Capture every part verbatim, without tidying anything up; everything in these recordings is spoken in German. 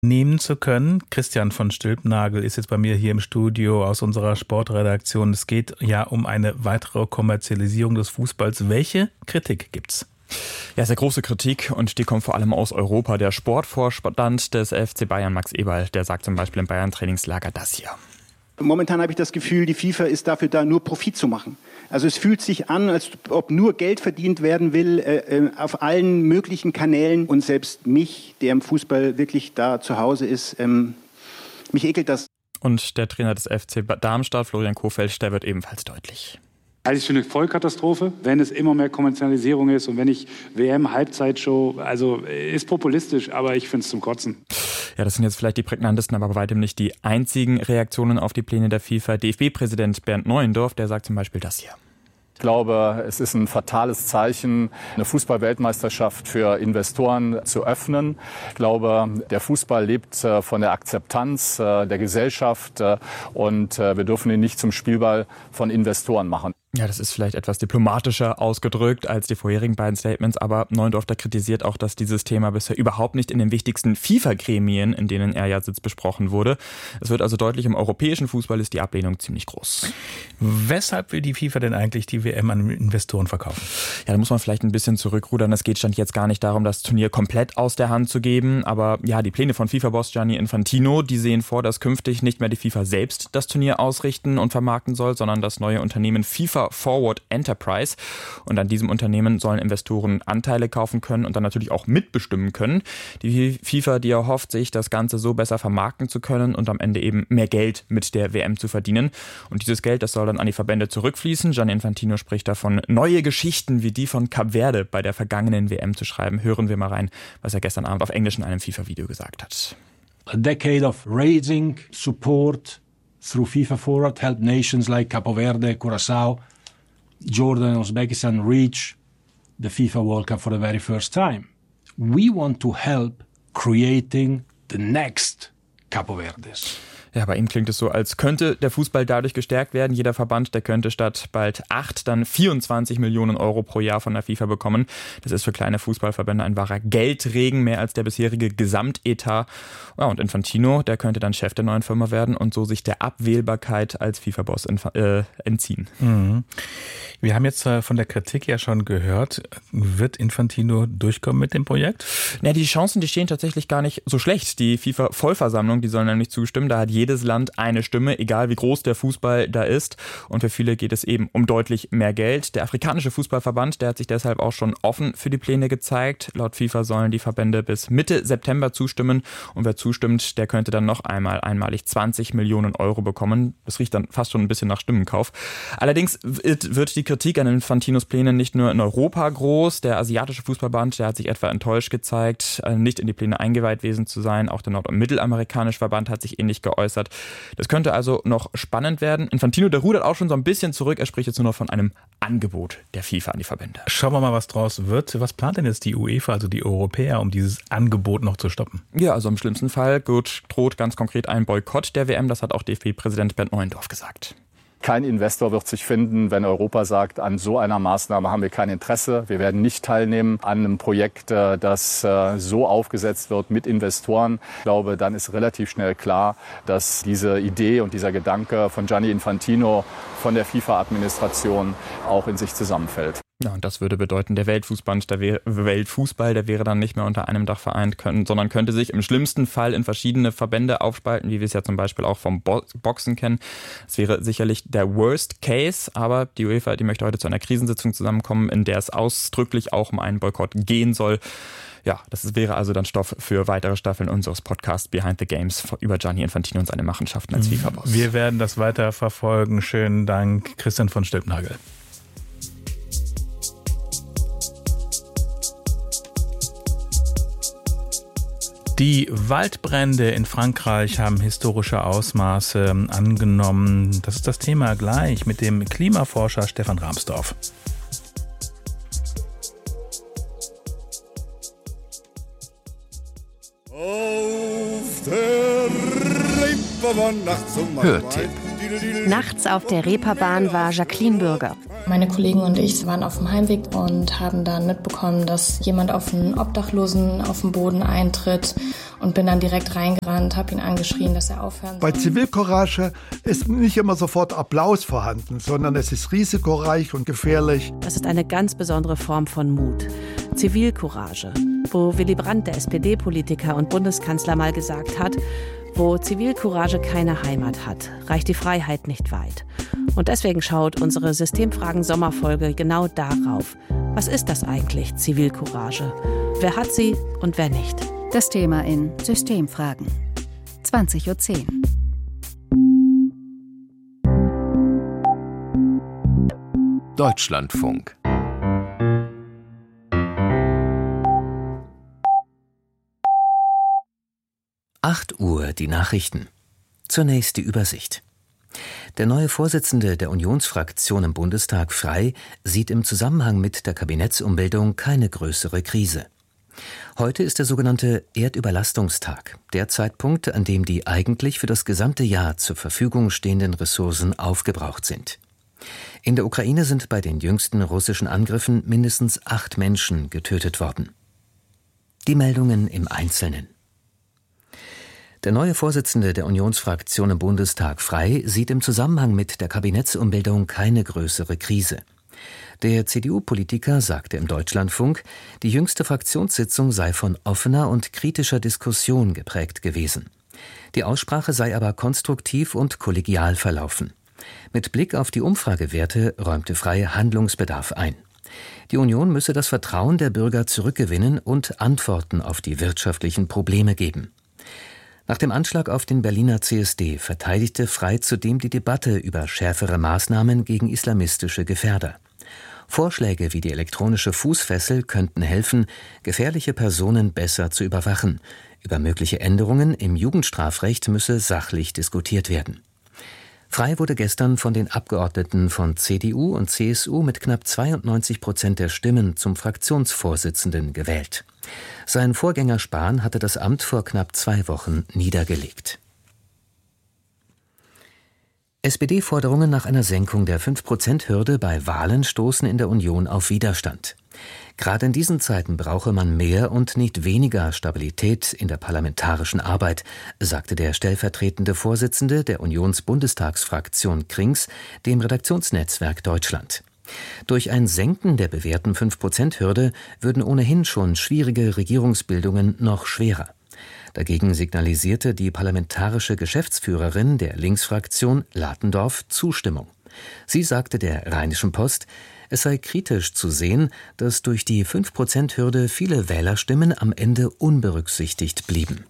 nehmen zu können. Christian von Stülpnagel ist jetzt bei mir hier im Studio aus unserer Sportredaktion. Es geht ja um eine weitere Kommerzialisierung des Fußballs. Welche Kritik gibt's? Ja, sehr große Kritik und die kommt vor allem aus Europa. Der Sportvorstand des F C Bayern, Max Eberl, der sagt zum Beispiel im Bayern-Trainingslager das hier. Momentan habe ich das Gefühl, die FIFA ist dafür da, nur Profit zu machen. Also es fühlt sich an, als ob nur Geld verdient werden will äh, auf allen möglichen Kanälen. Und selbst mich, der im Fußball wirklich da zu Hause ist, ähm, mich ekelt das. Und der Trainer des F C Darmstadt, Florian Kohfeldt, der wird ebenfalls deutlich. Halte ich für eine Vollkatastrophe, wenn es immer mehr Kommerzialisierung ist und wenn ich W M-Halbzeitshow, also ist populistisch, aber ich finde es zum Kotzen. Ja, das sind jetzt vielleicht die prägnantesten, aber bei weitem nicht die einzigen Reaktionen auf die Pläne der FIFA. D F B-Präsident Bernd Neuendorf, der sagt zum Beispiel das hier. Ich glaube, es ist ein fatales Zeichen, eine Fußball-Weltmeisterschaft für Investoren zu öffnen. Ich glaube, der Fußball lebt von der Akzeptanz der Gesellschaft und wir dürfen ihn nicht zum Spielball von Investoren machen. Ja, das ist vielleicht etwas diplomatischer ausgedrückt als die vorherigen beiden Statements, aber Neuendorf kritisiert auch, dass dieses Thema bisher überhaupt nicht in den wichtigsten FIFA-Gremien, in denen er ja sitzt, besprochen wurde. Es wird also deutlich, im europäischen Fußball ist die Ablehnung ziemlich groß. Weshalb will die FIFA denn eigentlich die W M an Investoren verkaufen? Ja, da muss man vielleicht ein bisschen zurückrudern. Es geht stand jetzt gar nicht darum, das Turnier komplett aus der Hand zu geben, aber ja, die Pläne von FIFA-Boss Gianni Infantino, die sehen vor, dass künftig nicht mehr die FIFA selbst das Turnier ausrichten und vermarkten soll, sondern das neue Unternehmen FIFA Forward Enterprise. Und an diesem Unternehmen sollen Investoren Anteile kaufen können und dann natürlich auch mitbestimmen können. Die FIFA, die erhofft sich, das Ganze so besser vermarkten zu können und am Ende eben mehr Geld mit der W M zu verdienen. Und dieses Geld, das soll dann an die Verbände zurückfließen. Gianni Infantino spricht davon, neue Geschichten wie die von Kap Verde bei der vergangenen W M zu schreiben. Hören wir mal rein, was er gestern Abend auf Englisch in einem FIFA-Video gesagt hat. A decade of raising support through FIFA Forward helped nations like Capo Verde, Curaçao, Jordan and Uzbekistan reach the FIFA World Cup for the very first time. We want to help creating the next Capo Verdes. Ja, bei ihm klingt es so, als könnte der Fußball dadurch gestärkt werden. Jeder Verband, der könnte statt bald acht dann vierundzwanzig Millionen Euro pro Jahr von der FIFA bekommen. Das ist für kleine Fußballverbände ein wahrer Geldregen, mehr als der bisherige Gesamtetat. Ja, und Infantino, der könnte dann Chef der neuen Firma werden und so sich der Abwählbarkeit als FIFA-Boss äh, entziehen. Mhm. Wir haben jetzt von der Kritik ja schon gehört. Wird Infantino durchkommen mit dem Projekt? Ja, die Chancen, die stehen tatsächlich gar nicht so schlecht. Die FIFA-Vollversammlung, die soll nämlich zustimmen. Da hat jedes Land eine Stimme, egal wie groß der Fußball da ist. Und für viele geht es eben um deutlich mehr Geld. Der afrikanische Fußballverband, der hat sich deshalb auch schon offen für die Pläne gezeigt. Laut FIFA sollen die Verbände bis Mitte September zustimmen. Und wer zustimmt, der könnte dann noch einmal einmalig zwanzig Millionen Euro bekommen. Das riecht dann fast schon ein bisschen nach Stimmenkauf. Allerdings wird die Kritik an Infantinos Plänen nicht nur in Europa groß. Der asiatische Fußballverband, der hat sich etwa enttäuscht gezeigt, nicht in die Pläne eingeweiht gewesen zu sein. Auch der nord- und mittelamerikanische Verband hat sich ähnlich geäußert. Das könnte also noch spannend werden. Infantino, der rudert auch schon so ein bisschen zurück. Er spricht jetzt nur noch von einem Angebot der FIFA an die Verbände. Schauen wir mal, was draus wird. Was plant denn jetzt die UEFA, also die Europäer, um dieses Angebot noch zu stoppen? Ja, also im schlimmsten Fall droht ganz konkret ein Boykott der W M. Das hat auch D F B-Präsident Bernd Neuendorf gesagt. Kein Investor wird sich finden, wenn Europa sagt, an so einer Maßnahme haben wir kein Interesse. Wir werden nicht teilnehmen an einem Projekt, das so aufgesetzt wird mit Investoren. Ich glaube, dann ist relativ schnell klar, dass diese Idee und dieser Gedanke von Gianni Infantino, von der FIFA-Administration auch in sich zusammenfällt. Ja, und das würde bedeuten, der Weltfußball, der wäre, Weltfußball, der wäre dann nicht mehr unter einem Dach vereint, können, sondern könnte sich im schlimmsten Fall in verschiedene Verbände aufspalten, wie wir es ja zum Beispiel auch vom Bo- Boxen kennen. Das wäre sicherlich der Worst Case, aber die UEFA, die möchte heute zu einer Krisensitzung zusammenkommen, in der es ausdrücklich auch um einen Boykott gehen soll. Ja, das wäre also dann Stoff für weitere Staffeln unseres Podcasts Behind the Games über Gianni Infantino und seine Machenschaften als FIFA-Boss. Wir werden das weiter verfolgen. Schönen Dank, Christian von Stülpnagel. Die Waldbrände in Frankreich haben historische Ausmaße angenommen. Das ist das Thema gleich mit dem Klimaforscher Stefan Rahmsdorf. Auf der Reeperbahn nachts um Hörtipp. Nachts auf der Reeperbahn war Jacqueline Bürger. Meine Kollegen und ich waren auf dem Heimweg und haben dann mitbekommen, dass jemand auf einen Obdachlosen auf dem Boden eintritt und bin dann direkt reingerannt, habe ihn angeschrien, dass er aufhören soll. Bei Zivilcourage ist nicht immer sofort Applaus vorhanden, sondern es ist risikoreich und gefährlich. Das ist eine ganz besondere Form von Mut. Zivilcourage, wo Willy Brandt, der S P D-Politiker und Bundeskanzler, mal gesagt hat, wo Zivilcourage keine Heimat hat, reicht die Freiheit nicht weit. Und deswegen schaut unsere Systemfragen-Sommerfolge genau darauf. Was ist das eigentlich, Zivilcourage? Wer hat sie und wer nicht? Das Thema in Systemfragen. zwanzig Uhr zehn. Deutschlandfunk. acht Uhr die Nachrichten. Zunächst die Übersicht. Der neue Vorsitzende der Unionsfraktion im Bundestag, Frey, sieht im Zusammenhang mit der Kabinettsumbildung keine größere Krise. Heute ist der sogenannte Erdüberlastungstag, der Zeitpunkt, an dem die eigentlich für das gesamte Jahr zur Verfügung stehenden Ressourcen aufgebraucht sind. In der Ukraine sind bei den jüngsten russischen Angriffen mindestens acht Menschen getötet worden. Die Meldungen im Einzelnen. Der neue Vorsitzende der Unionsfraktion im Bundestag, Frey, sieht im Zusammenhang mit der Kabinettsumbildung keine größere Krise. Der C D U-Politiker sagte im Deutschlandfunk, die jüngste Fraktionssitzung sei von offener und kritischer Diskussion geprägt gewesen. Die Aussprache sei aber konstruktiv und kollegial verlaufen. Mit Blick auf die Umfragewerte räumte Frey Handlungsbedarf ein. Die Union müsse das Vertrauen der Bürger zurückgewinnen und Antworten auf die wirtschaftlichen Probleme geben. Nach dem Anschlag auf den Berliner C S D verteidigte Frey zudem die Debatte über schärfere Maßnahmen gegen islamistische Gefährder. Vorschläge wie die elektronische Fußfessel könnten helfen, gefährliche Personen besser zu überwachen. Über mögliche Änderungen im Jugendstrafrecht müsse sachlich diskutiert werden. Frey wurde gestern von den Abgeordneten von C D U und C S U mit knapp zweiundneunzig Prozent der Stimmen zum Fraktionsvorsitzenden gewählt. Sein Vorgänger Spahn hatte das Amt vor knapp zwei Wochen niedergelegt. S P D-Forderungen nach einer Senkung der fünf Prozent Hürde bei Wahlen stoßen in der Union auf Widerstand. Gerade in diesen Zeiten brauche man mehr und nicht weniger Stabilität in der parlamentarischen Arbeit, sagte der stellvertretende Vorsitzende der Unionsbundestagsfraktion Krings dem Redaktionsnetzwerk Deutschland. Durch ein Senken der bewährten fünf Prozent Hürde würden ohnehin schon schwierige Regierungsbildungen noch schwerer. Dagegen signalisierte die parlamentarische Geschäftsführerin der Linksfraktion Latendorf Zustimmung. Sie sagte der Rheinischen Post, es sei kritisch zu sehen, dass durch die fünf Prozent Hürde viele Wählerstimmen am Ende unberücksichtigt blieben.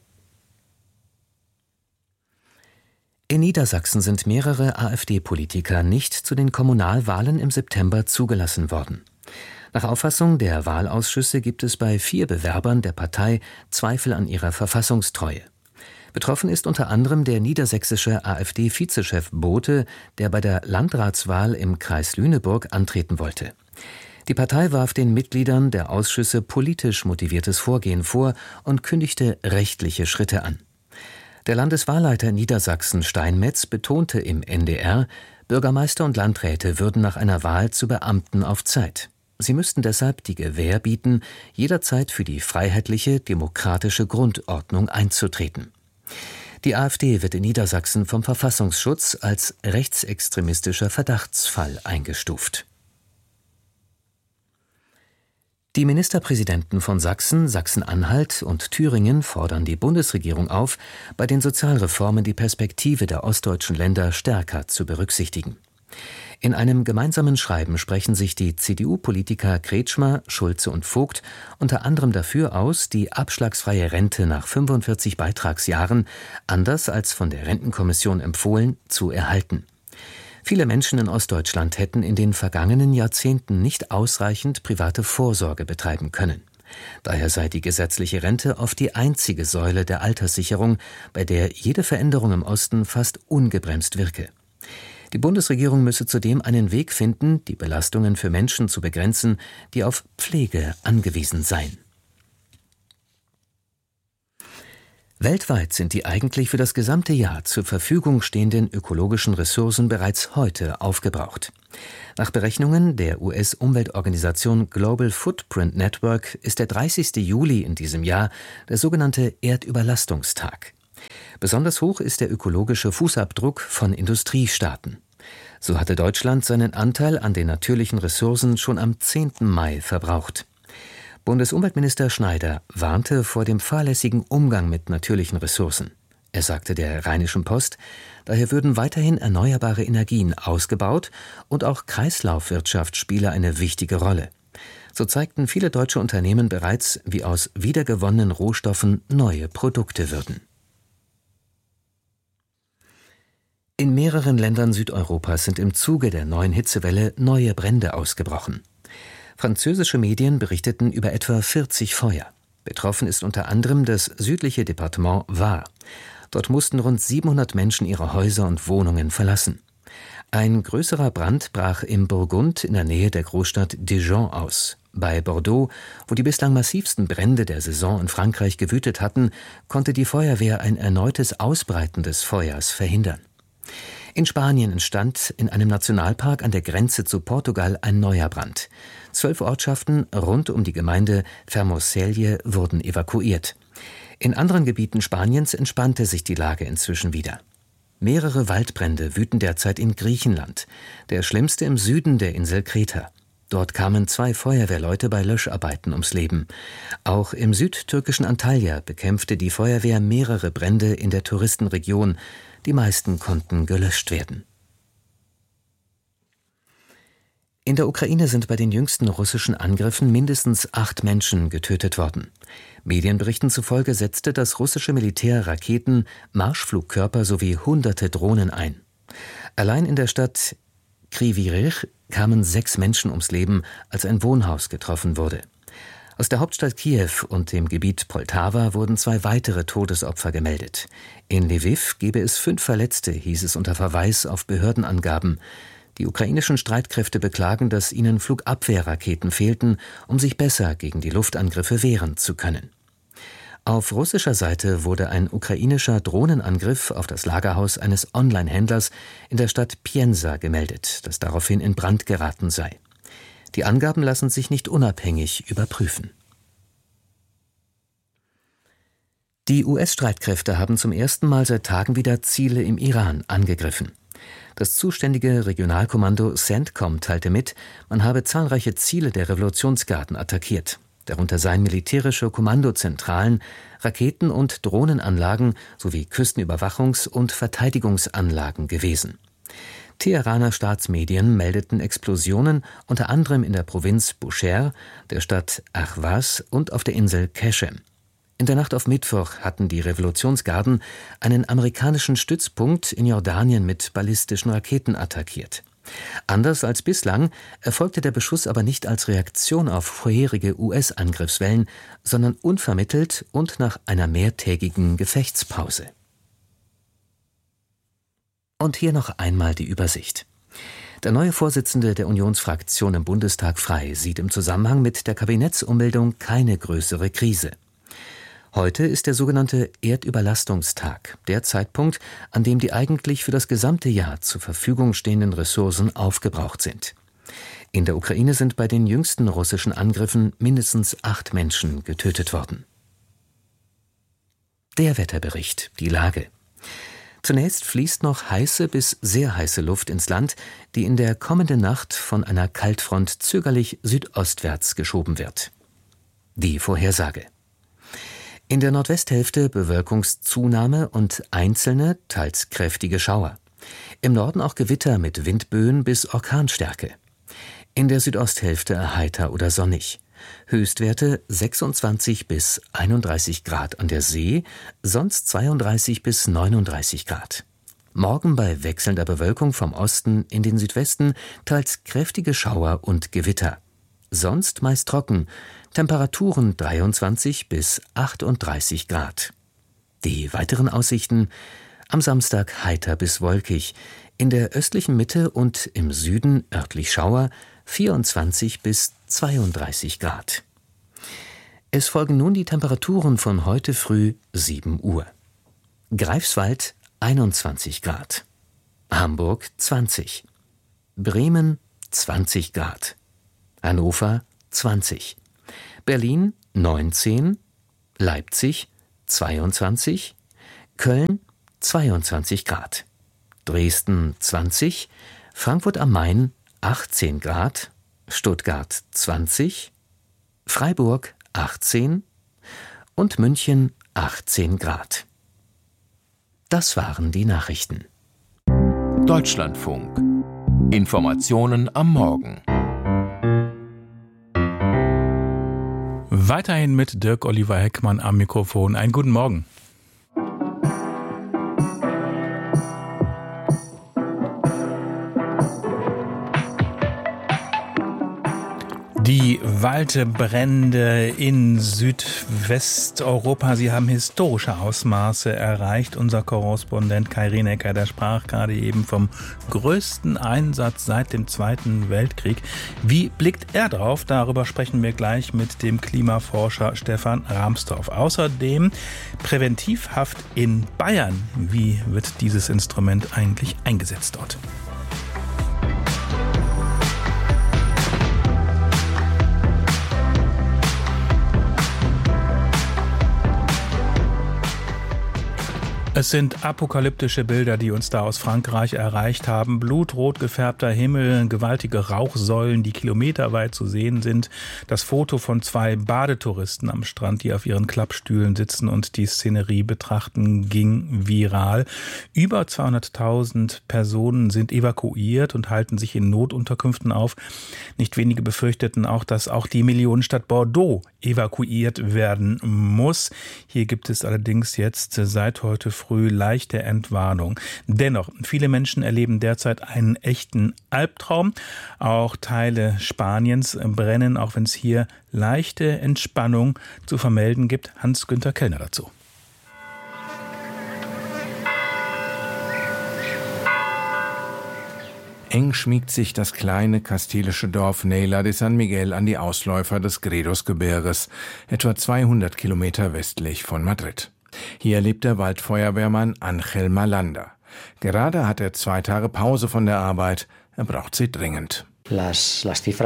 In Niedersachsen sind mehrere AfD-Politiker nicht zu den Kommunalwahlen im September zugelassen worden. Nach Auffassung der Wahlausschüsse gibt es bei vier Bewerbern der Partei Zweifel an ihrer Verfassungstreue. Betroffen ist unter anderem der niedersächsische AfD-Vizechef Bote, der bei der Landratswahl im Kreis Lüneburg antreten wollte. Die Partei warf den Mitgliedern der Ausschüsse politisch motiviertes Vorgehen vor und kündigte rechtliche Schritte an. Der Landeswahlleiter Niedersachsen Steinmetz betonte im N D R, Bürgermeister und Landräte würden nach einer Wahl zu Beamten auf Zeit. Sie müssten deshalb die Gewähr bieten, jederzeit für die freiheitliche, demokratische Grundordnung einzutreten. Die AfD wird in Niedersachsen vom Verfassungsschutz als rechtsextremistischer Verdachtsfall eingestuft. Die Ministerpräsidenten von Sachsen, Sachsen-Anhalt und Thüringen fordern die Bundesregierung auf, bei den Sozialreformen die Perspektive der ostdeutschen Länder stärker zu berücksichtigen. In einem gemeinsamen Schreiben sprechen sich die C D U-Politiker Kretschmer, Schulze und Vogt unter anderem dafür aus, die abschlagsfreie Rente nach fünfundvierzig Beitragsjahren, anders als von der Rentenkommission empfohlen, zu erhalten. Viele Menschen in Ostdeutschland hätten in den vergangenen Jahrzehnten nicht ausreichend private Vorsorge betreiben können. Daher sei die gesetzliche Rente oft die einzige Säule der Alterssicherung, bei der jede Veränderung im Osten fast ungebremst wirke. Die Bundesregierung müsse zudem einen Weg finden, die Belastungen für Menschen zu begrenzen, die auf Pflege angewiesen seien. Weltweit sind die eigentlich für das gesamte Jahr zur Verfügung stehenden ökologischen Ressourcen bereits heute aufgebraucht. Nach Berechnungen der U S-Umweltorganisation Global Footprint Network ist der dreißigste Juli in diesem Jahr der sogenannte Erdüberlastungstag. Besonders hoch ist der ökologische Fußabdruck von Industriestaaten. So hatte Deutschland seinen Anteil an den natürlichen Ressourcen schon am zehnten Mai verbraucht. Bundesumweltminister Schneider warnte vor dem fahrlässigen Umgang mit natürlichen Ressourcen. Er sagte der Rheinischen Post, daher würden weiterhin erneuerbare Energien ausgebaut und auch Kreislaufwirtschaft spiele eine wichtige Rolle. So zeigten viele deutsche Unternehmen bereits, wie aus wiedergewonnenen Rohstoffen neue Produkte würden. In mehreren Ländern Südeuropas sind im Zuge der neuen Hitzewelle neue Brände ausgebrochen. Französische Medien berichteten über etwa vierzig Feuer. Betroffen ist unter anderem das südliche Departement Var. Dort mussten rund siebenhundert Menschen ihre Häuser und Wohnungen verlassen. Ein größerer Brand brach im Burgund in der Nähe der Großstadt Dijon aus. Bei Bordeaux, wo die bislang massivsten Brände der Saison in Frankreich gewütet hatten, konnte die Feuerwehr ein erneutes Ausbreiten des Feuers verhindern. In Spanien entstand in einem Nationalpark an der Grenze zu Portugal ein neuer Brand. Zwölf Ortschaften rund um die Gemeinde Fermoselle wurden evakuiert. In anderen Gebieten Spaniens entspannte sich die Lage inzwischen wieder. Mehrere Waldbrände wüten derzeit in Griechenland, der schlimmste im Süden der Insel Kreta. Dort kamen zwei Feuerwehrleute bei Löscharbeiten ums Leben. Auch im südtürkischen Antalya bekämpfte die Feuerwehr mehrere Brände in der Touristenregion. Die meisten konnten gelöscht werden. In der Ukraine sind bei den jüngsten russischen Angriffen mindestens acht Menschen getötet worden. Medienberichten zufolge setzte das russische Militär Raketen, Marschflugkörper sowie hunderte Drohnen ein. Allein in der Stadt Kryvyi Rih kamen sechs Menschen ums Leben, als ein Wohnhaus getroffen wurde. Aus der Hauptstadt Kiew und dem Gebiet Poltawa wurden zwei weitere Todesopfer gemeldet. In Lwiw gebe es fünf Verletzte, hieß es unter Verweis auf Behördenangaben. Die ukrainischen Streitkräfte beklagen, dass ihnen Flugabwehrraketen fehlten, um sich besser gegen die Luftangriffe wehren zu können. Auf russischer Seite wurde ein ukrainischer Drohnenangriff auf das Lagerhaus eines Online-Händlers in der Stadt Pienza gemeldet, das daraufhin in Brand geraten sei. Die Angaben lassen sich nicht unabhängig überprüfen. Die U S-Streitkräfte haben zum ersten Mal seit Tagen wieder Ziele im Iran angegriffen. Das zuständige Regionalkommando CENTCOM teilte mit, man habe zahlreiche Ziele der Revolutionsgarden attackiert. Darunter seien militärische Kommandozentralen, Raketen- und Drohnenanlagen sowie Küstenüberwachungs- und Verteidigungsanlagen gewesen. Teheraner Staatsmedien meldeten Explosionen unter anderem in der Provinz Bushehr, der Stadt Ahvaz und auf der Insel Keshem. In der Nacht auf Mittwoch hatten die Revolutionsgarden einen amerikanischen Stützpunkt in Jordanien mit ballistischen Raketen attackiert. Anders als bislang erfolgte der Beschuss aber nicht als Reaktion auf vorherige U S-Angriffswellen, sondern unvermittelt und nach einer mehrtägigen Gefechtspause. Und hier noch einmal die Übersicht. Der neue Vorsitzende der Unionsfraktion im Bundestag Frei sieht im Zusammenhang mit der Kabinettsumbildung keine größere Krise. Heute ist der sogenannte Erdüberlastungstag, der Zeitpunkt, an dem die eigentlich für das gesamte Jahr zur Verfügung stehenden Ressourcen aufgebraucht sind. In der Ukraine sind bei den jüngsten russischen Angriffen mindestens acht Menschen getötet worden. Der Wetterbericht, die Lage. Zunächst fließt noch heiße bis sehr heiße Luft ins Land, die in der kommenden Nacht von einer Kaltfront zögerlich südostwärts geschoben wird. Die Vorhersage. In der Nordwesthälfte Bewölkungszunahme und einzelne, teils kräftige Schauer. Im Norden auch Gewitter mit Windböen bis Orkanstärke. In der Südosthälfte heiter oder sonnig. Höchstwerte sechsundzwanzig bis einunddreißig Grad an der See, sonst zweiunddreißig bis neununddreißig Grad. Morgen bei wechselnder Bewölkung vom Osten in den Südwesten teils kräftige Schauer und Gewitter. Sonst meist trocken, Temperaturen dreiundzwanzig bis achtunddreißig Grad. Die weiteren Aussichten: am Samstag heiter bis wolkig, in der östlichen Mitte und im Süden örtlich Schauer, vierundzwanzig bis zweiunddreißig Grad. Es folgen nun die Temperaturen von heute früh sieben Uhr. Greifswald einundzwanzig Grad, Hamburg zwanzig, Bremen zwanzig Grad, Hannover zwanzig, Berlin neunzehn, Leipzig zweiundzwanzig, Köln zweiundzwanzig Grad, Dresden zwanzig, Frankfurt am Main achtzehn Grad, Stuttgart zwanzig, Freiburg achtzehn und München achtzehn Grad. Das waren die Nachrichten. Deutschlandfunk. Informationen am Morgen. Weiterhin mit Dirk Oliver Heckmann am Mikrofon. Einen guten Morgen. Die Waldbrände in Südwesteuropa, sie haben historische Ausmaße erreicht. Unser Korrespondent Kai Rienecker, der sprach gerade eben vom größten Einsatz seit dem Zweiten Weltkrieg. Wie blickt er drauf? Darüber sprechen wir gleich mit dem Klimaforscher Stefan Rahmstorf. Außerdem Präventivhaft in Bayern. Wie wird dieses Instrument eigentlich eingesetzt dort? Es sind apokalyptische Bilder, die uns da aus Frankreich erreicht haben. Blutrot gefärbter Himmel, gewaltige Rauchsäulen, die kilometerweit zu sehen sind. Das Foto von zwei Badetouristen am Strand, die auf ihren Klappstühlen sitzen und die Szenerie betrachten, ging viral. Über zweihunderttausend Personen sind evakuiert und halten sich in Notunterkünften auf. Nicht wenige befürchteten auch, dass auch die Millionenstadt Bordeaux evakuiert werden muss. Hier gibt es allerdings jetzt seit heute früh leichte Entwarnung. Dennoch, viele Menschen erleben derzeit einen echten Albtraum. Auch Teile Spaniens brennen, auch wenn es hier leichte Entspannung zu vermelden gibt. Hans-Günther Kellner dazu. Eng schmiegt sich das kleine kastilische Dorf Neila de San Miguel an die Ausläufer des Gredos-Gebirges, etwa zweihundert Kilometer westlich von Madrid. Hier lebt der Waldfeuerwehrmann Ángel Malanda. Gerade hat er zwei Tage Pause von der Arbeit. Er braucht sie dringend. Das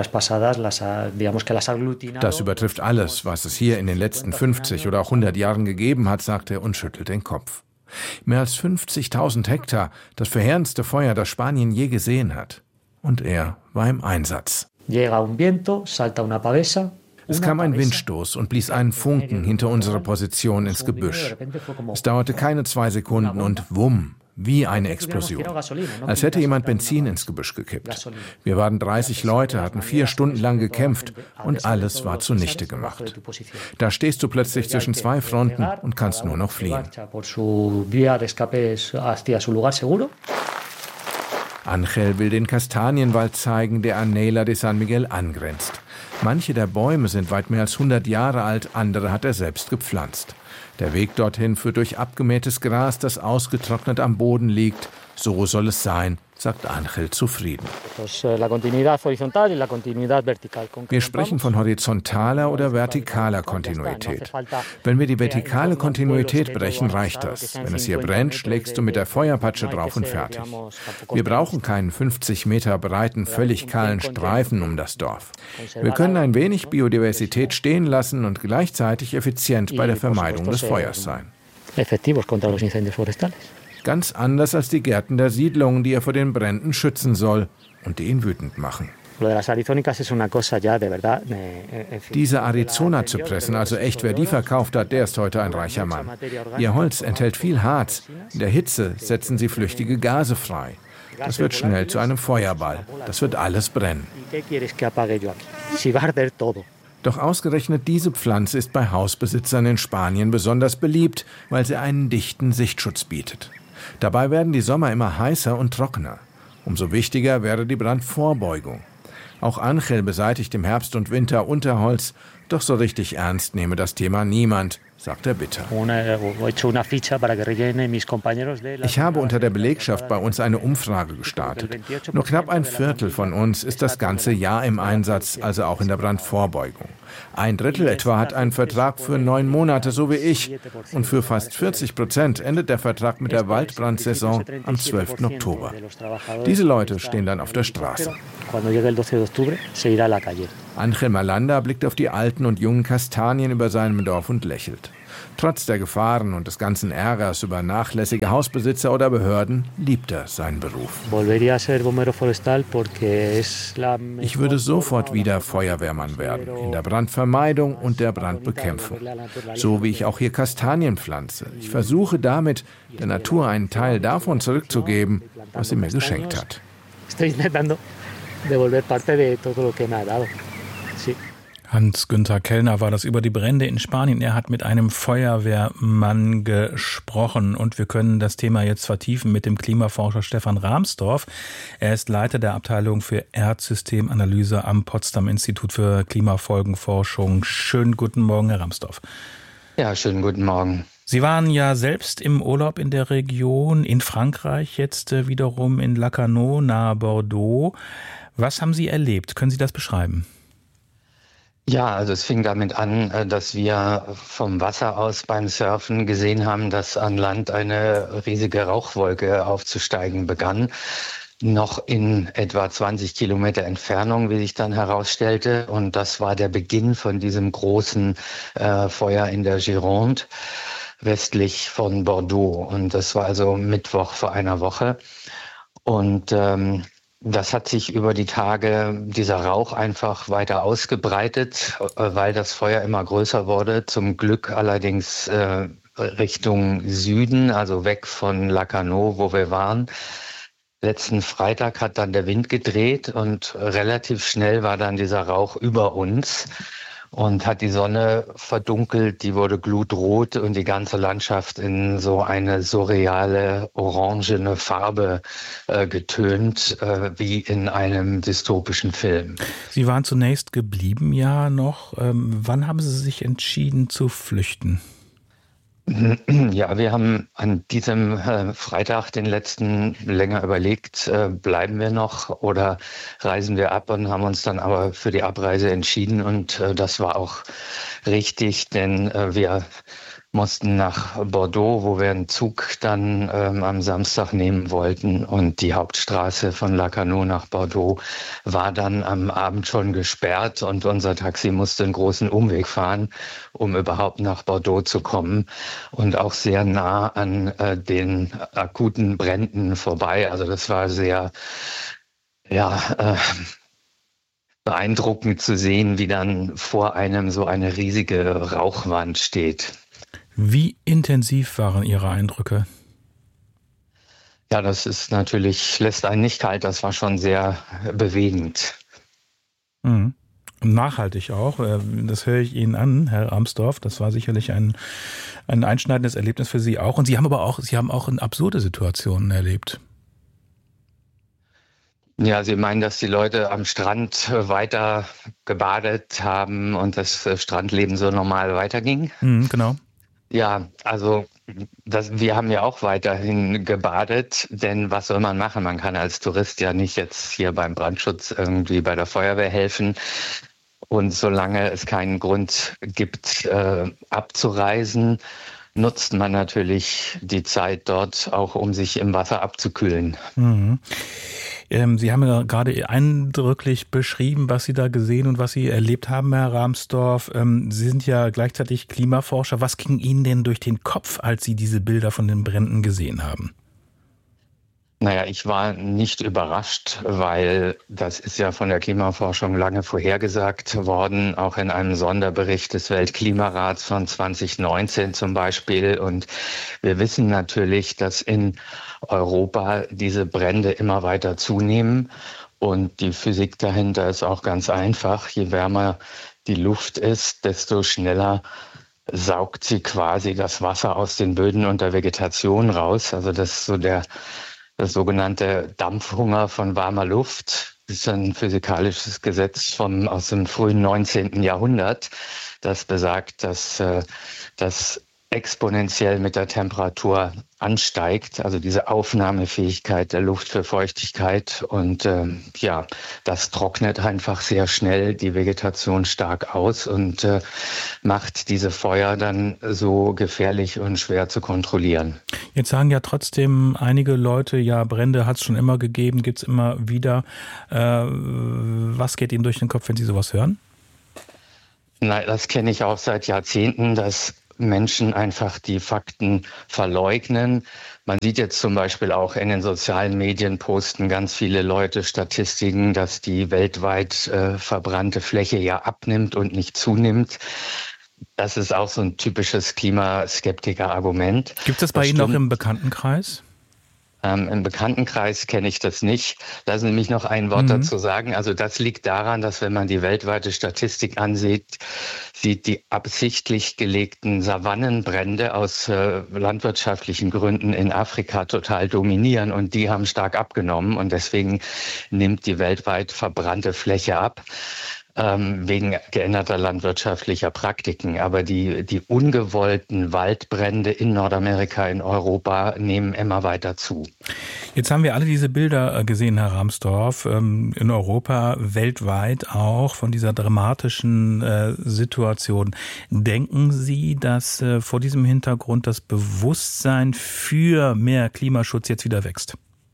übertrifft alles, was es hier in den letzten fünfzig oder auch hundert Jahren gegeben hat, sagt er und schüttelt den Kopf. Mehr als fünfzigtausend Hektar, das verheerendste Feuer, das Spanien je gesehen hat. Und er war im Einsatz. Es kam ein Windstoß und blies einen Funken hinter unserer Position ins Gebüsch. Es dauerte keine zwei Sekunden und wumm, wie eine Explosion. Als hätte jemand Benzin ins Gebüsch gekippt. Wir waren dreißig Leute, hatten vier Stunden lang gekämpft und alles war zunichte gemacht. Da stehst du plötzlich zwischen zwei Fronten und kannst nur noch fliehen. Ángel will den Kastanienwald zeigen, der an Neila de San Miguel angrenzt. Manche der Bäume sind weit mehr als hundert Jahre alt, andere hat er selbst gepflanzt. Der Weg dorthin führt durch abgemähtes Gras, das ausgetrocknet am Boden liegt. So soll es sein, sagt Ángel zufrieden. Wir sprechen von horizontaler oder vertikaler Kontinuität. Wenn wir die vertikale Kontinuität brechen, reicht das. Wenn es hier brennt, schlägst du mit der Feuerpatsche drauf und fertig. Wir brauchen keinen fünfzig Meter breiten, völlig kahlen Streifen um das Dorf. Wir können ein wenig Biodiversität stehen lassen und gleichzeitig effizient bei der Vermeidung des Feuers sein. Ganz anders als die Gärten der Siedlungen, die er vor den Bränden schützen soll und die ihn wütend machen. Diese Arizona-Zypressen, also echt, wer die verkauft hat, der ist heute ein reicher Mann. Ihr Holz enthält viel Harz. In der Hitze setzen sie flüchtige Gase frei. Das wird schnell zu einem Feuerball. Das wird alles brennen. Doch ausgerechnet diese Pflanze ist bei Hausbesitzern in Spanien besonders beliebt, weil sie einen dichten Sichtschutz bietet. Dabei werden die Sommer immer heißer und trockener. Umso wichtiger wäre die Brandvorbeugung. Auch Ángel beseitigt im Herbst und Winter Unterholz, doch so richtig ernst nehme das Thema niemand, sagt er bitter. Ich habe unter der Belegschaft bei uns eine Umfrage gestartet. Nur knapp ein Viertel von uns ist das ganze Jahr im Einsatz, also auch in der Brandvorbeugung. Ein Drittel etwa hat einen Vertrag für neun Monate, so wie ich. Und für fast vierzig Prozent endet der Vertrag mit der Waldbrandsaison am zwölften Oktober. Diese Leute stehen dann auf der Straße. Angel Malanda blickt auf die alten und jungen Kastanien über seinem Dorf und lächelt. Trotz der Gefahren und des ganzen Ärgers über nachlässige Hausbesitzer oder Behörden liebt er seinen Beruf. Ich würde sofort wieder Feuerwehrmann werden, in der Brandvermeidung und der Brandbekämpfung. So wie ich auch hier Kastanien pflanze. Ich versuche damit, der Natur einen Teil davon zurückzugeben, was sie mir geschenkt hat. Hans-Günther Kellner war das über die Brände in Spanien. Er hat mit einem Feuerwehrmann gesprochen und wir können das Thema jetzt vertiefen mit dem Klimaforscher Stefan Rahmstorf. Er ist Leiter der Abteilung für Erdsystemanalyse am Potsdam Institut für Klimafolgenforschung. Schönen guten Morgen, Herr Rahmstorf. Ja, schönen guten Morgen. Sie waren ja selbst im Urlaub in der Region, in Frankreich, jetzt wiederum in Lacanau nahe Bordeaux. Was haben Sie erlebt? Können Sie das beschreiben? Ja, also es fing damit an, dass wir vom Wasser aus beim Surfen gesehen haben, dass an Land eine riesige Rauchwolke aufzusteigen begann. Noch in etwa zwanzig Kilometer Entfernung, wie sich dann herausstellte. Und das war der Beginn von diesem großen äh, Feuer in der Gironde, westlich von Bordeaux. Und das war also Mittwoch vor einer Woche. Und ähm, das hat sich über die Tage, dieser Rauch einfach weiter ausgebreitet, weil das Feuer immer größer wurde. Zum Glück allerdings äh, Richtung Süden, also weg von Lacanau, wo wir waren. Letzten Freitag hat dann der Wind gedreht und relativ schnell war dann dieser Rauch über uns und hat die Sonne verdunkelt, die wurde glutrot und die ganze Landschaft in so eine surreale, orangene Farbe äh, getönt, äh, wie in einem dystopischen Film. Sie waren zunächst geblieben ja noch. Ähm, wann haben Sie sich entschieden zu flüchten? Ja, wir haben an diesem äh, Freitag den letzten länger überlegt, äh, bleiben wir noch oder reisen wir ab, und haben uns dann aber für die Abreise entschieden, und äh, das war auch richtig, denn äh, wir mussten nach Bordeaux, wo wir einen Zug dann ähm, am Samstag nehmen wollten, und die Hauptstraße von Lacanau nach Bordeaux war dann am Abend schon gesperrt und unser Taxi musste einen großen Umweg fahren, um überhaupt nach Bordeaux zu kommen, und auch sehr nah an äh, den akuten Bränden vorbei. Also das war sehr, ja, äh, beeindruckend zu sehen, wie dann vor einem so eine riesige Rauchwand steht. Wie intensiv waren Ihre Eindrücke? Ja, das ist natürlich, lässt einen nicht kalt, das war schon sehr bewegend. Mhm. Nachhaltig auch, das höre ich Ihnen an, Herr Rahmstorf, das war sicherlich ein, ein einschneidendes Erlebnis für Sie auch. Und Sie haben aber auch, Sie haben auch absurde Situationen erlebt. Ja, Sie meinen, dass die Leute am Strand weiter gebadet haben und das Strandleben so normal weiterging? Mhm, genau. Ja, also das, wir haben ja auch weiterhin gebadet, denn was soll man machen? Man kann als Tourist ja nicht jetzt hier beim Brandschutz irgendwie bei der Feuerwehr helfen. Und solange es keinen Grund gibt, äh, abzureisen, nutzt man natürlich die Zeit dort auch, um sich im Wasser abzukühlen. Mhm. Ähm, Sie haben ja gerade eindrücklich beschrieben, was Sie da gesehen und was Sie erlebt haben, Herr Rahmstorf. Ähm, Sie sind ja gleichzeitig Klimaforscher. Was ging Ihnen denn durch den Kopf, als Sie diese Bilder von den Bränden gesehen haben? Naja, ich war nicht überrascht, weil das ist ja von der Klimaforschung lange vorhergesagt worden, auch in einem Sonderbericht des Weltklimarats von zwanzig neunzehn zum Beispiel. Und wir wissen natürlich, dass in Europa diese Brände immer weiter zunehmen. Und die Physik dahinter ist auch ganz einfach. Je wärmer die Luft ist, desto schneller saugt sie quasi das Wasser aus den Böden und der Vegetation raus. Also das ist so der Das sogenannte Dampfhunger von warmer Luft. Das ist ein physikalisches Gesetz von, aus dem frühen neunzehnten Jahrhundert, das besagt, dass, dass exponentiell mit der Temperatur ansteigt, also diese Aufnahmefähigkeit der Luft für Feuchtigkeit. Und ähm, ja, das trocknet einfach sehr schnell die Vegetation stark aus und äh, macht diese Feuer dann so gefährlich und schwer zu kontrollieren. Jetzt sagen ja trotzdem einige Leute, ja, Brände hat es schon immer gegeben, gibt es immer wieder. Äh, was geht Ihnen durch den Kopf, wenn Sie sowas hören? Nein, das kenne ich auch seit Jahrzehnten, dass Menschen einfach die Fakten verleugnen. Man sieht jetzt zum Beispiel auch in den sozialen Medien posten ganz viele Leute Statistiken, dass die weltweit äh, verbrannte Fläche ja abnimmt und nicht zunimmt. Das ist auch so ein typisches Klimaskeptiker-Argument. Gibt es das bei das Ihnen stimmt. Auch im Bekanntenkreis? Ähm, Im Bekanntenkreis kenne ich das nicht. Lassen Sie mich noch ein Wort mhm. dazu sagen. Also das liegt daran, dass wenn man die weltweite Statistik ansieht, sieht die absichtlich gelegten Savannenbrände aus äh, landwirtschaftlichen Gründen in Afrika total dominieren und die haben stark abgenommen und deswegen nimmt die weltweit verbrannte Fläche ab. Wegen geänderter landwirtschaftlicher Praktiken. Aber die, die ungewollten Waldbrände in Nordamerika, in Europa nehmen immer weiter zu. Jetzt haben wir alle diese Bilder gesehen, Herr Rahmstorf, in Europa, weltweit auch, von dieser dramatischen äh, Situation. Denken Sie, dass äh, vor diesem Hintergrund das Bewusstsein für mehr Klimaschutz jetzt wieder wächst?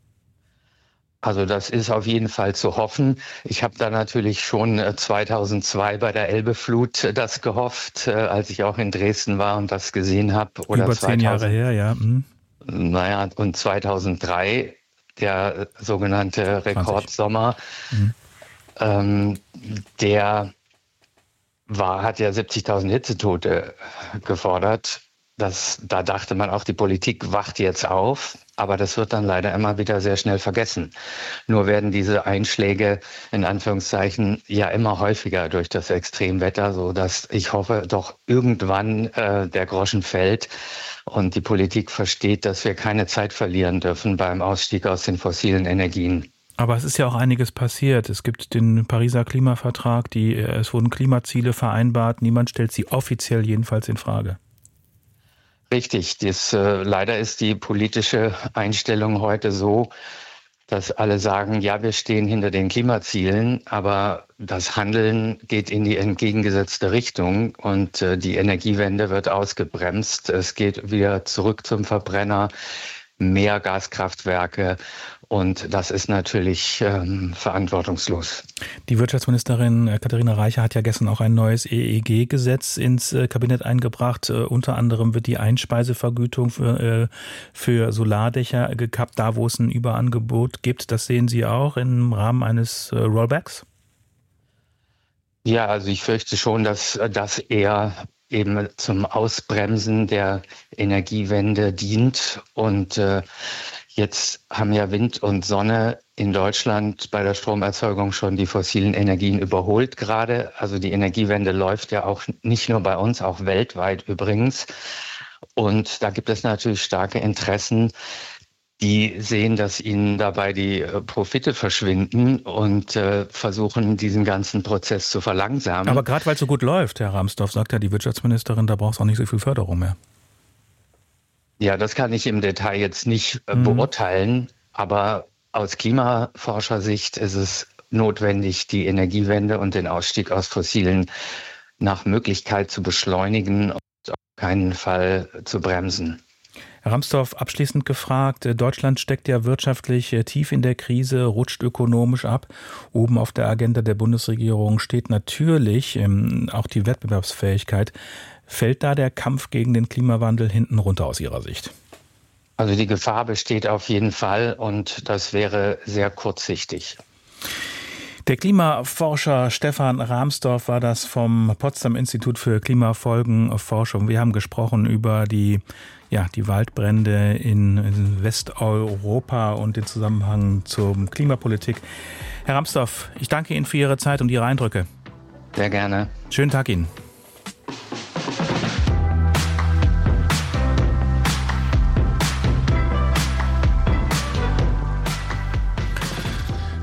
Also das ist auf jeden Fall zu hoffen. Ich habe da natürlich schon zweitausendzwei bei der Elbeflut das gehofft, als ich auch in Dresden war und das gesehen habe. Oder Über zehn Jahre her, ja. Hm. Naja, und zweitausenddrei, der sogenannte Rekordsommer, mhm. ähm, der war, hat ja siebzigtausend Hitzetote gefordert. Das, da dachte man auch, die Politik wacht jetzt auf, aber das wird dann leider immer wieder sehr schnell vergessen. Nur werden diese Einschläge in Anführungszeichen ja immer häufiger durch das Extremwetter, so dass ich hoffe, doch irgendwann äh, der Groschen fällt und die Politik versteht, dass wir keine Zeit verlieren dürfen beim Ausstieg aus den fossilen Energien. Aber es ist ja auch einiges passiert. Es gibt den Pariser Klimavertrag, die, es wurden Klimaziele vereinbart. Niemand stellt sie offiziell jedenfalls in Frage. Richtig. Das, äh, leider ist die politische Einstellung heute so, dass alle sagen, ja, wir stehen hinter den Klimazielen, aber das Handeln geht in die entgegengesetzte Richtung und äh, die Energiewende wird ausgebremst. Es geht wieder zurück zum Verbrenner, mehr Gaskraftwerke. Und das ist natürlich ähm, verantwortungslos. Die Wirtschaftsministerin Katharina Reiche hat ja gestern auch ein neues E E G-Gesetz ins äh, Kabinett eingebracht. Äh, unter anderem wird die Einspeisevergütung für, äh, für Solardächer gekappt, da wo es ein Überangebot gibt. Das sehen Sie auch im Rahmen eines äh, Rollbacks? Ja, also ich fürchte schon, dass das eher eben zum Ausbremsen der Energiewende dient. Und äh, jetzt haben ja Wind und Sonne in Deutschland bei der Stromerzeugung schon die fossilen Energien überholt gerade. Also die Energiewende läuft ja auch nicht nur bei uns, auch weltweit übrigens. Und da gibt es natürlich starke Interessen, die sehen, dass ihnen dabei die Profite verschwinden und äh, versuchen, diesen ganzen Prozess zu verlangsamen. Aber gerade weil es so gut läuft, Herr Rahmstorf, sagt ja die Wirtschaftsministerin, da braucht es auch nicht so viel Förderung mehr. Ja, das kann ich im Detail jetzt nicht äh, mhm. beurteilen, aber aus Klimaforschersicht ist es notwendig, die Energiewende und den Ausstieg aus Fossilen nach Möglichkeit zu beschleunigen und auf keinen Fall zu bremsen. Herr Rahmstorf, abschließend gefragt, Deutschland steckt ja wirtschaftlich tief in der Krise, rutscht ökonomisch ab. Oben auf der Agenda der Bundesregierung steht natürlich ähm, auch die Wettbewerbsfähigkeit. Fällt da der Kampf gegen den Klimawandel hinten runter aus Ihrer Sicht? Also die Gefahr besteht auf jeden Fall und das wäre sehr kurzsichtig. Der Klimaforscher Stefan Rahmstorf war das vom Potsdam Institut für Klimafolgenforschung. Wir haben gesprochen über die, ja, die Waldbrände in Westeuropa und den Zusammenhang zur Klimapolitik. Herr Rahmstorf, ich danke Ihnen für Ihre Zeit und Ihre Eindrücke. Sehr gerne. Schönen Tag Ihnen.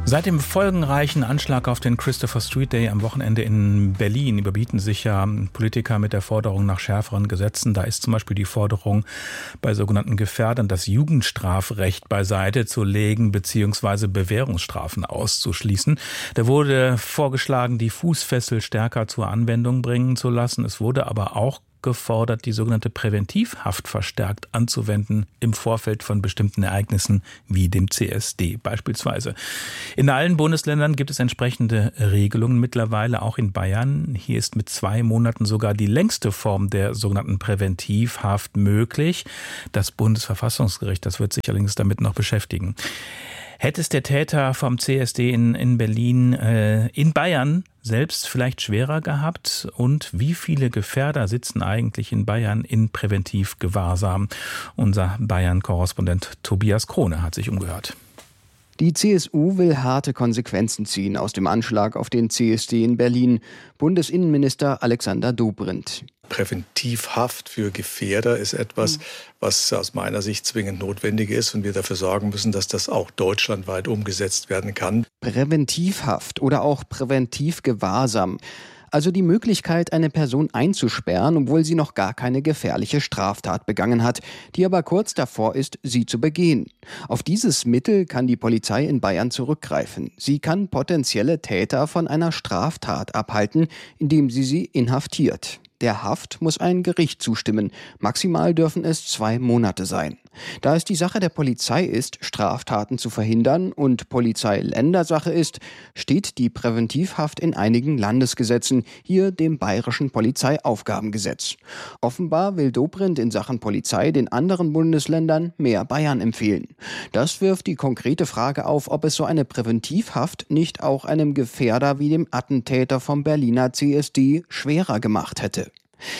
Seit dem folgenreichen Anschlag auf den Christopher Street Day am Wochenende in Berlin überbieten sich ja Politiker mit der Forderung nach schärferen Gesetzen. Da ist zum Beispiel die Forderung, bei sogenannten Gefährdern das Jugendstrafrecht beiseite zu legen bzw. Bewährungsstrafen auszuschließen. Da wurde vorgeschlagen, die Fußfessel stärker zur Anwendung bringen zu lassen. Es wurde aber auch gefordert, die sogenannte Präventivhaft verstärkt anzuwenden im Vorfeld von bestimmten Ereignissen wie dem C S D beispielsweise. In allen Bundesländern gibt es entsprechende Regelungen, mittlerweile auch in Bayern. Hier ist mit zwei Monaten sogar die längste Form der sogenannten Präventivhaft möglich. Das Bundesverfassungsgericht, das wird sich allerdings damit noch beschäftigen. Hätte es der Täter vom C S D in, in Berlin, äh, in Bayern selbst vielleicht schwerer gehabt? Und wie viele Gefährder sitzen eigentlich in Bayern in Präventivgewahrsam? Unser Bayern-Korrespondent Tobias Krone hat sich umgehört. Die C S U will harte Konsequenzen ziehen aus dem Anschlag auf den C S D in Berlin. Bundesinnenminister Alexander Dobrindt. Präventivhaft für Gefährder ist etwas, was aus meiner Sicht zwingend notwendig ist und wir dafür sorgen müssen, dass das auch deutschlandweit umgesetzt werden kann. Präventivhaft oder auch Präventivgewahrsam. Also die Möglichkeit, eine Person einzusperren, obwohl sie noch gar keine gefährliche Straftat begangen hat, die aber kurz davor ist, sie zu begehen. Auf dieses Mittel kann die Polizei in Bayern zurückgreifen. Sie kann potenzielle Täter von einer Straftat abhalten, indem sie sie inhaftiert. Der Haft muss ein Gericht zustimmen. Maximal dürfen es zwei Monate sein. Da es die Sache der Polizei ist, Straftaten zu verhindern und Polizei Ländersache ist, steht die Präventivhaft in einigen Landesgesetzen, hier dem Bayerischen Polizeiaufgabengesetz. Offenbar will Dobrindt in Sachen Polizei den anderen Bundesländern mehr Bayern empfehlen. Das wirft die konkrete Frage auf, ob es so eine Präventivhaft nicht auch einem Gefährder wie dem Attentäter vom Berliner C S D schwerer gemacht hätte.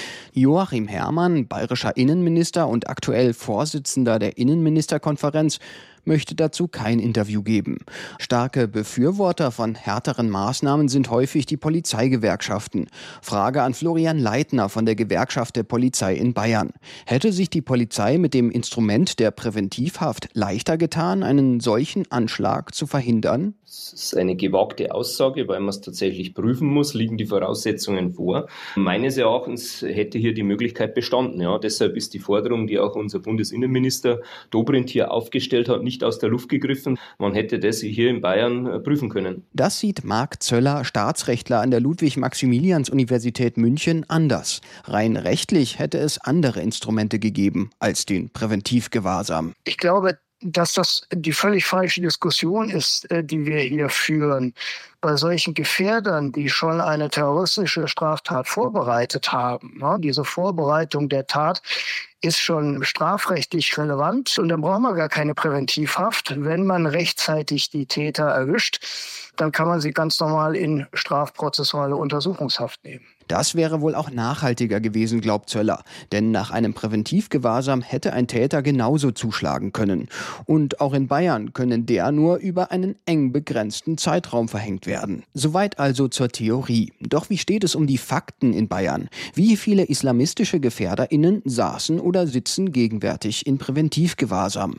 Joachim Herrmann, bayerischer Innenminister und aktuell Vorsitzender der Innenministerkonferenz, möchte dazu kein Interview geben. Starke Befürworter von härteren Maßnahmen sind häufig die Polizeigewerkschaften. Frage an Florian Leitner von der Gewerkschaft der Polizei in Bayern. Hätte sich die Polizei mit dem Instrument der Präventivhaft leichter getan, einen solchen Anschlag zu verhindern? Das ist eine gewagte Aussage, weil man es tatsächlich prüfen muss, liegen die Voraussetzungen vor. Meines Erachtens hätte hier die Möglichkeit bestanden. Ja, deshalb ist die Forderung, die auch unser Bundesinnenminister Dobrindt hier aufgestellt hat, nicht aus der Luft gegriffen. Man hätte das hier in Bayern prüfen können. Das sieht Marc Zöller, Staatsrechtler an der Ludwig-Maximilians-Universität München, anders. Rein rechtlich hätte es andere Instrumente gegeben als den Präventivgewahrsam. Ich glaube, dass das die völlig falsche Diskussion ist, die wir hier führen. Bei solchen Gefährdern, die schon eine terroristische Straftat vorbereitet haben, ne, diese Vorbereitung der Tat ist schon strafrechtlich relevant und dann braucht man gar keine Präventivhaft. Wenn man rechtzeitig die Täter erwischt, dann kann man sie ganz normal in strafprozessuale Untersuchungshaft nehmen. Das wäre wohl auch nachhaltiger gewesen, glaubt Zöller. Denn nach einem Präventivgewahrsam hätte ein Täter genauso zuschlagen können. Und auch in Bayern können der nur über einen eng begrenzten Zeitraum verhängt werden. Soweit also zur Theorie. Doch wie steht es um die Fakten in Bayern? Wie viele islamistische GefährderInnen saßen oder sitzen gegenwärtig in Präventivgewahrsam?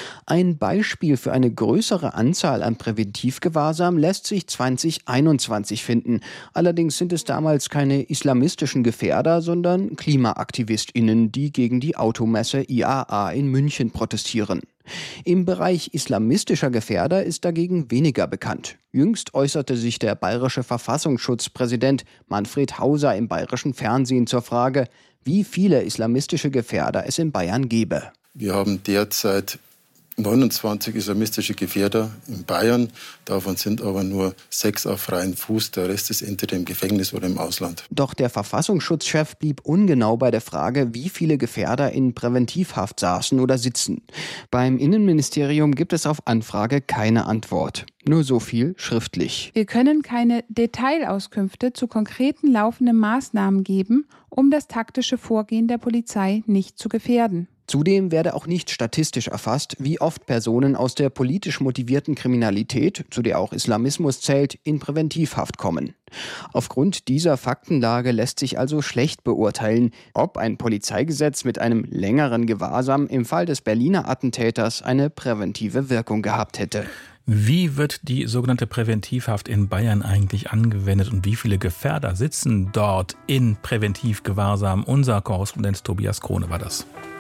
Ein Beispiel für eine größere Anzahl an Präventivgewahrsam lässt sich zwanzig einundzwanzig finden. Allerdings sind es damals keine islamistischen Gefährder, sondern KlimaaktivistInnen, die gegen die Automesse I A A in München protestieren. Im Bereich islamistischer Gefährder ist dagegen weniger bekannt. Jüngst äußerte sich der bayerische Verfassungsschutzpräsident Manfred Hauser im bayerischen Fernsehen zur Frage, wie viele islamistische Gefährder es in Bayern gebe. Wir haben derzeit neunundzwanzig islamistische Gefährder in Bayern. Davon sind aber nur sechs auf freiem Fuß. Der Rest ist entweder im Gefängnis oder im Ausland. Doch der Verfassungsschutzchef blieb ungenau bei der Frage, wie viele Gefährder in Präventivhaft saßen oder sitzen. Beim Innenministerium gibt es auf Anfrage keine Antwort. Nur so viel schriftlich. Wir können keine Detailauskünfte zu konkreten laufenden Maßnahmen geben, um das taktische Vorgehen der Polizei nicht zu gefährden. Zudem werde auch nicht statistisch erfasst, wie oft Personen aus der politisch motivierten Kriminalität, zu der auch Islamismus zählt, in Präventivhaft kommen. Aufgrund dieser Faktenlage lässt sich also schlecht beurteilen, ob ein Polizeigesetz mit einem längeren Gewahrsam im Fall des Berliner Attentäters eine präventive Wirkung gehabt hätte. Wie wird die sogenannte Präventivhaft in Bayern eigentlich angewendet und wie viele Gefährder sitzen dort in Präventivgewahrsam? Unser Korrespondent Tobias Krone war das.